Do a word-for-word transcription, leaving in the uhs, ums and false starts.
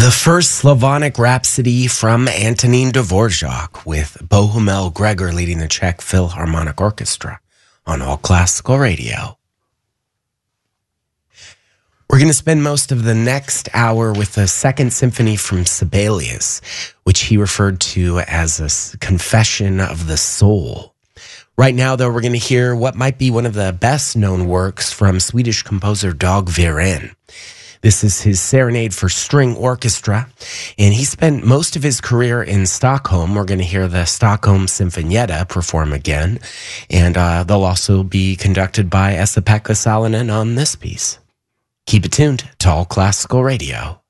The first Slavonic Rhapsody from Antonín Dvorak with Bohumil Gregor leading the Czech Philharmonic Orchestra on All Classical Radio. We're going to spend most of the next hour with the Second Symphony from Sibelius, which he referred to as a confession of the soul. Right now, though, we're going to hear what might be one of the best-known works from Swedish composer Dag Viren. This is his Serenade for String Orchestra, and he spent most of his career in Stockholm. We're going to hear the Stockholm Sinfonietta perform again, and uh, they'll also be conducted by Esa-Pekka Salonen on this piece. Keep it tuned to All Classical Radio.